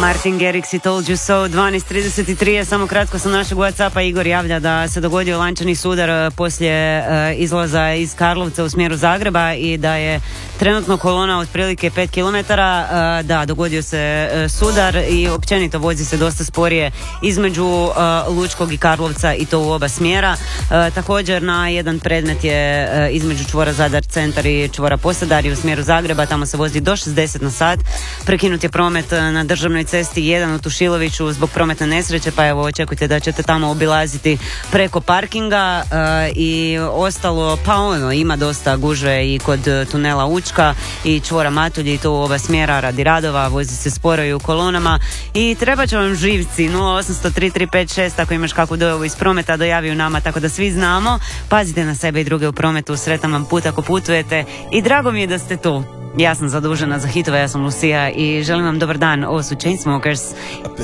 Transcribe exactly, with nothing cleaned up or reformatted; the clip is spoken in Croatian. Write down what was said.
Martin Garrix i Told You So. Dvanaest trideset tri, samo kratko sa našeg WhatsAppa. Igor javlja da se dogodio lančani sudar poslije uh, izlaza iz Karlovca u smjeru Zagreba i da je trenutno kolona otprilike pet kilometara. Uh, da, dogodio se uh, sudar i općenito vozi se dosta sporije između uh, Lučkog i Karlovca i to u oba smjera. Uh, također na jedan predmet je uh, između čvora Zadar centar i čvora Posadari u smjeru Zagreba. Tamo se vozi do šezdeset na sat. Prekinut je promet na državnoj cesti jedan u Tušiloviću zbog prometne nesreće, pa evo očekujte da ćete tamo obilaziti preko parkinga. uh, i ostalo, pa ono, ima dosta gužve i kod tunela Učka i čvora Matulji i to u oba smjera radi radova, vozi se sporo i u kolonama i treba će vam živci. Nula osam tri tri pet šest ako imaš kakvu dojavu iz prometa, dojaviju nama tako da svi znamo. Pazite na sebe i druge u prometu, sretan vam put ako putujete i drago mi je da ste tu. Ja sam zadužena za hitove, ja sam Lucija i želim vam dobar dan. Ovo su Chainsmokers.